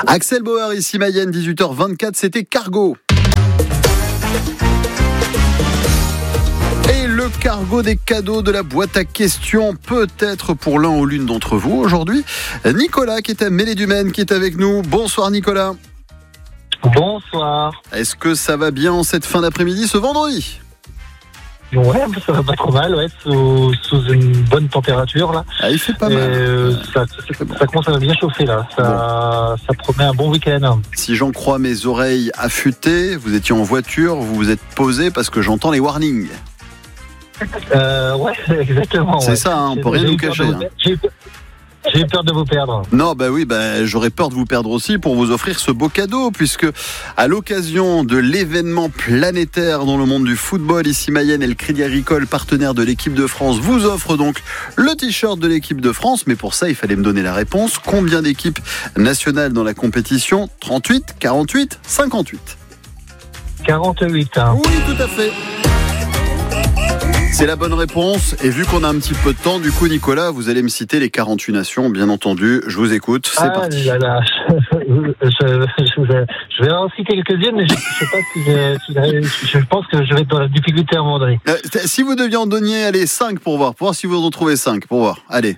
Axel Bauer, ici Mayenne, 18h24, c'était Cargo. Et le cargo des cadeaux de la boîte à questions, peut-être pour l'un ou l'une d'entre vous aujourd'hui. Nicolas qui est à Mêlée-du-Maine, qui est avec nous. Bonsoir Nicolas. Bonsoir. Est-ce que ça va bien en cette fin d'après-midi, ce vendredi ? Ouais, ça va pas trop mal, ouais, sous une bonne température là. Ah, il fait pas mal. Ça commence à bien chauffer là. Ça promet un bon week-end. Si j'en crois mes oreilles affûtées, vous étiez en voiture, vous vous êtes posé parce que j'entends les warnings. Ouais, exactement. C'est ça, on peut rien nous cacher. J'ai peur de vous perdre. Non, j'aurais peur de vous perdre aussi pour vous offrir ce beau cadeau, puisque à l'occasion de l'événement planétaire dans le monde du football, ici Mayenne et le Crédit Agricole, partenaire de l'équipe de France, vous offre donc le t-shirt de l'équipe de France. Mais pour ça, il fallait me donner la réponse. Combien d'équipes nationales dans la compétition ? 38, 48, 58 ? 48. Hein. Oui, tout à fait. C'est la bonne réponse. Et vu qu'on a un petit peu de temps, du coup, Nicolas, vous allez me citer les 48 nations, bien entendu. Je vous écoute. C'est parti. Là. Je vais en citer quelques-unes, mais je sais pas si je pense que je vais être dans la difficulté à un moment donné. Si vous deviez en donner, allez, 5 pour voir si vous en trouvez 5 pour voir. Allez.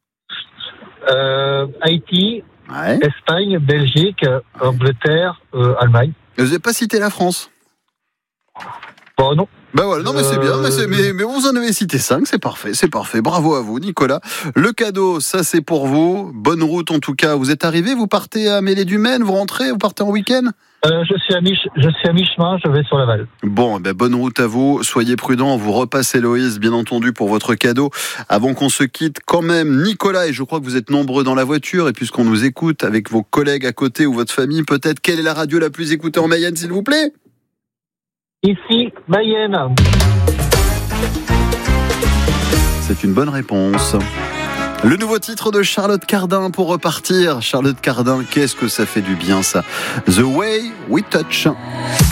Haïti, Ouais. Espagne, Belgique, Angleterre, Allemagne. Vous n'avez pas cité la France ? Bon, non. Ben voilà, non mais c'est bien, mais vous en avez cité 5, c'est parfait. Bravo à vous, Nicolas. Le cadeau, ça c'est pour vous. Bonne route en tout cas. Vous êtes arrivé, vous partez à Mêlée-du-Maine, vous rentrez, vous partez en week-end ? Je suis à mi-chemin, je vais sur Laval. Bon, bonne route à vous. Soyez prudents, vous repassez Loïs, bien entendu, pour votre cadeau. Avant qu'on se quitte, quand même, Nicolas, et je crois que vous êtes nombreux dans la voiture, et puisqu'on nous écoute avec vos collègues à côté ou votre famille, peut-être, quelle est la radio la plus écoutée en Mayenne, s'il vous plaît ? Ici, Mayenne. C'est une bonne réponse. Le nouveau titre de Charlotte Cardin pour repartir. Charlotte Cardin, qu'est-ce que ça fait du bien ça ? The Way We Touch.